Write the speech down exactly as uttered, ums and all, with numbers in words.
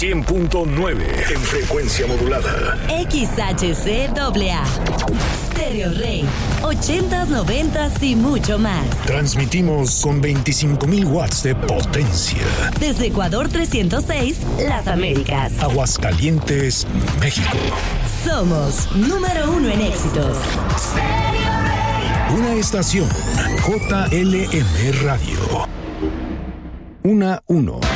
cien punto nueve en frecuencia modulada. X H C A A. Stereo Rey. ochentas, noventas y mucho más. Transmitimos con veinticinco mil watts de potencia. Desde Ecuador trescientos seis, Las Américas. Aguascalientes, México. Somos número uno en éxitos. Stereo Rey. Una estación. J L M Radio. Una uno.